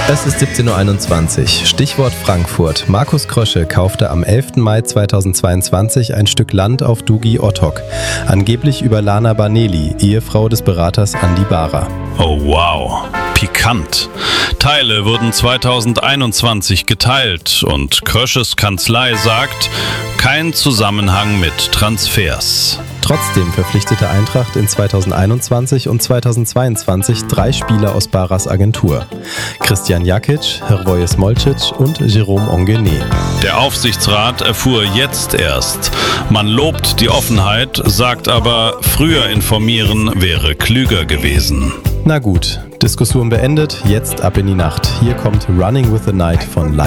Es ist 17.21 Uhr. Stichwort Frankfurt. Markus Krösche kaufte am 11. Mai 2022 ein Stück Land auf Dugi Ottok. Angeblich über Lana Baneli, Ehefrau des Beraters Andi Bara. Oh wow, pikant. Teile wurden 2021 geteilt und Krösches Kanzlei sagt, kein Zusammenhang mit Transfers. Trotzdem verpflichtete Eintracht in 2021 und 2022 3 Spieler aus Baras Agentur. Christian Jakic, Hrvoje Smolcic und Jérôme Onguené. Der Aufsichtsrat erfuhr jetzt erst. Man lobt die Offenheit, sagt aber, früher informieren wäre klüger gewesen. Na gut, Diskussion beendet, jetzt ab in die Nacht. Hier kommt Running with the Night von Live.